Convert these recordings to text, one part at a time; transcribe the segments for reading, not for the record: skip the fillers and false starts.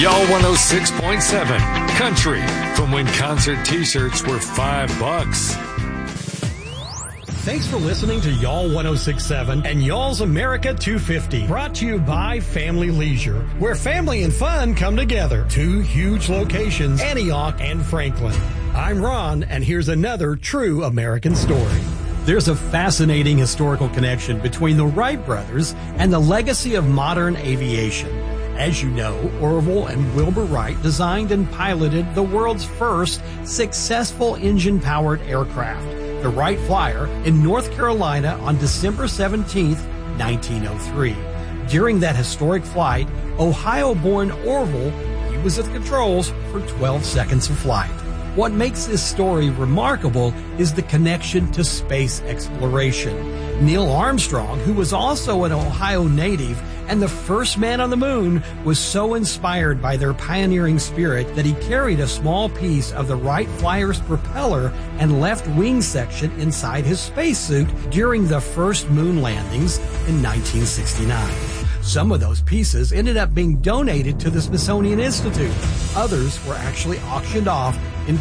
Y'all 106.7 Country, from when concert t-shirts were $5. Thanks for listening to Y'all 106.7 and Y'all's America 250. Brought to you by Family Leisure, where family and fun come together. Two huge locations, Antioch and Franklin. I'm Ron, and here's another true American story. There's a fascinating historical connection between the Wright brothers and the legacy of modern aviation. As you know, Orville and Wilbur Wright designed and piloted the world's first successful engine-powered aircraft, the Wright Flyer, in North Carolina on December 17, 1903. During that historic flight, Ohio-born Orville, he was at the controls for 12 seconds of flight. What makes this story remarkable is the connection to space exploration. Neil Armstrong, who was also an Ohio native and the first man on the moon, was so inspired by their pioneering spirit that he carried a small piece of the Wright Flyer's propeller and left wing section inside his spacesuit during the first moon landings in 1969. Some of those pieces ended up being donated to the Smithsonian Institute. Others were actually auctioned off in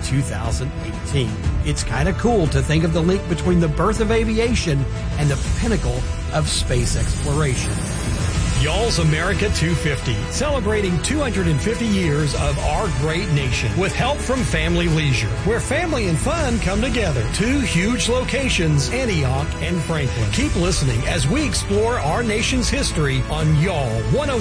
2018. It's kind of cool to think of the link between the birth of aviation and the pinnacle of space exploration. Y'all's America 250, celebrating 250 years of our great nation with help from Family Leisure, where family and fun come together. Two huge locations, Antioch and Franklin. Keep listening as we explore our nation's history on Y'all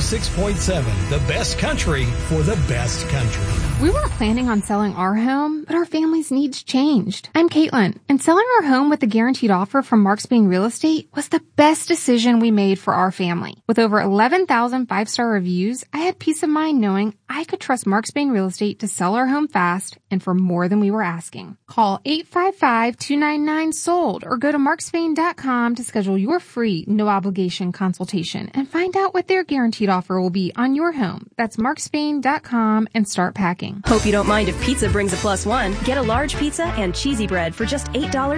106.7, the best country for the best country. We weren't planning on selling our home, but our family's needs changed. I'm Caitlin, and selling our home with a guaranteed offer from Mark Spain Real Estate was the best decision we made for our family. With over 11,000 five-star reviews, I had peace of mind knowing I could trust Mark Spain Real Estate to sell our home fast and for more than we were asking. Call 855-299-SOLD or go to markspain.com to schedule your free, no-obligation consultation and find out what their guaranteed offer will be on your home. That's markspain.com and start packing. Hope you don't mind if pizza brings a +1. Get a large pizza and cheesy bread for just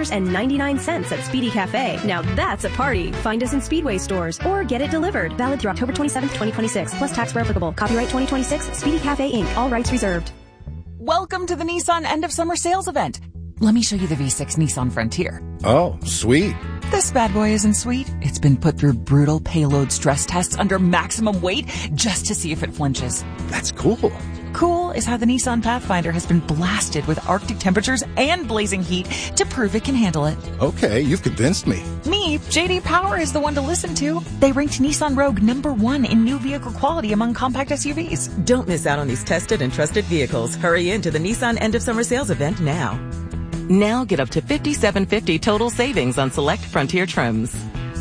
$8.99 at Speedy Cafe. Now that's a party. Find us in Speedway stores or get it delivered. Valid through October 27th, 2026. Plus tax where applicable. Copyright 2026. Speedy Cafe Inc. All rights reserved. Welcome to the Nissan end of summer sales event. Let me show you the V6 Nissan Frontier. Oh, sweet. This bad boy isn't sweet. It's been put through brutal payload stress tests under maximum weight just to see if it flinches. That's cool. Cool is how the Nissan Pathfinder has been blasted with Arctic temperatures and blazing heat to prove it can handle it. Okay, you've convinced me. Me, JD Power is the one to listen to. They ranked Nissan Rogue #1 in new vehicle quality among compact SUVs. Don't miss out on these tested and trusted vehicles. Hurry into the Nissan end of summer sales event now. Now get up to $5,750 total savings on select Frontier trims.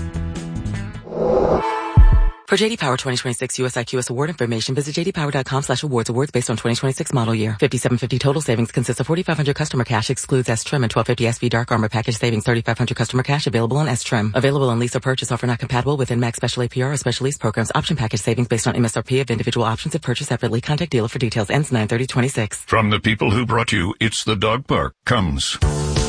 For JD Power 2026 US IQS award information, visit jdpower.com/awards. Awards based on 2026 model year. $5,750 total savings consists of $4,500 customer cash, excludes S-Trim, and $1,250 SV Dark Armor package savings. $3,500 customer cash available on S-Trim. Available on lease or purchase. Offer not compatible with NMAX special APR or special lease programs. Option package savings based on MSRP of individual options if purchased separately. Contact dealer for details. Ends 9/30/26. From the people who brought you It's the Dog Park comes